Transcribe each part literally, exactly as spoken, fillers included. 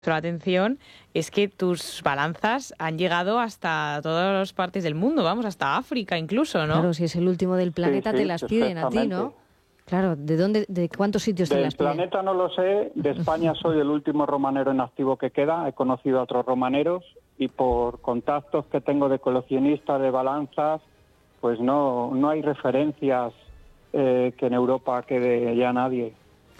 la atención es que tus balanzas han llegado hasta todas las partes del mundo, vamos, hasta África incluso, ¿no? Claro, si es el último del planeta, Sí, sí, te las piden a ti, ¿no? Claro, ¿de dónde, de cuántos sitios te Del las piden? planeta no lo sé, de España soy el último romanero en activo que queda, he conocido a otros romaneros y por contactos que tengo de coleccionistas de balanzas, pues no, no hay referencias eh, que en Europa quede ya nadie.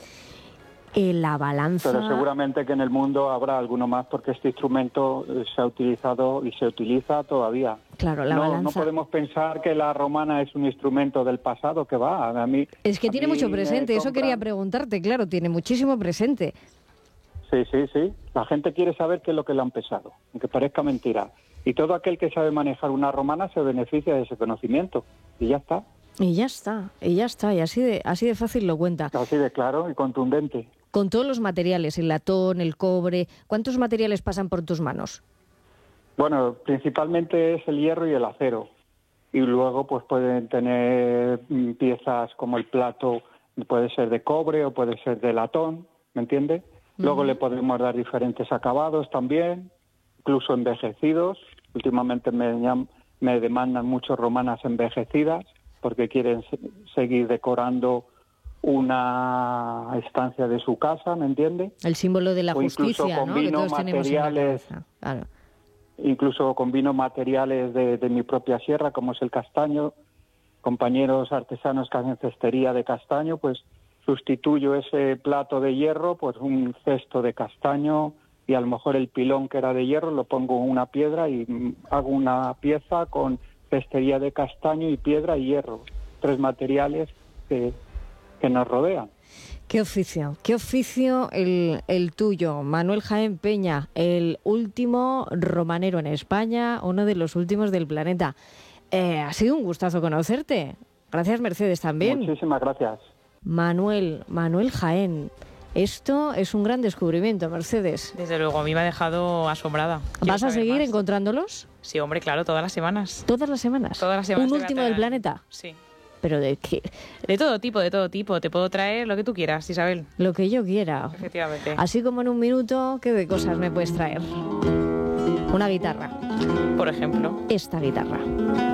Eh, la balanza... Pero seguramente que en el mundo habrá alguno más porque este instrumento eh, se ha utilizado y se utiliza todavía. Claro, la no, balanza... no podemos pensar que la romana es un instrumento del pasado, que va, a mí... Es que tiene mucho presente, eso compran... quería preguntarte, claro, tiene muchísimo presente. Sí, sí, sí. La gente quiere saber qué es lo que le han pesado, aunque parezca mentira. Y todo aquel que sabe manejar una romana se beneficia de ese conocimiento. Y ya está. Y ya está, y ya está, y así de, así de fácil lo cuenta. Así de claro y contundente. Con todos los materiales, el latón, el cobre, ¿cuántos materiales pasan por tus manos? Bueno, principalmente es el hierro y el acero. Y luego pues pueden tener piezas como el plato, puede ser de cobre o puede ser de latón, ¿me entiendes? Uh-huh. Luego le podemos dar diferentes acabados también, incluso envejecidos. Últimamente me, me demandan mucho romanas envejecidas porque quieren seguir decorando una estancia de su casa, ¿me entiende? El símbolo de la o justicia, con ¿no? Que todos tenemos en la cabeza. Claro. Incluso combino materiales de, de mi propia sierra, como es el castaño. Compañeros artesanos que hacen cestería de castaño, pues sustituyo ese plato de hierro por un cesto de castaño y a lo mejor el pilón que era de hierro lo pongo en una piedra y hago una pieza con cestería de castaño y piedra y hierro. Tres materiales que... que nos rodean. Qué oficio, qué oficio el, el tuyo, Manuel Jaén Peña, el último romanero en España, uno de los últimos del planeta. Eh, ha sido un gustazo conocerte. Gracias, Mercedes, también. Muchísimas gracias. Manuel, Manuel Jaén. Esto es un gran descubrimiento, Mercedes. Desde luego, a mí me ha dejado asombrada. ¿Vas a seguir más? encontrándolos? Sí, hombre, claro, todas las semanas. ¿Todas las semanas? Todas las semanas. ¿Un último del planeta? Sí. ¿Pero de qué? De todo tipo, de todo tipo. Te puedo traer lo que tú quieras, Isabel. Lo que yo quiera. Efectivamente. Así como en un minuto, ¿qué de cosas me puedes traer? Una guitarra. Por ejemplo. Esta guitarra.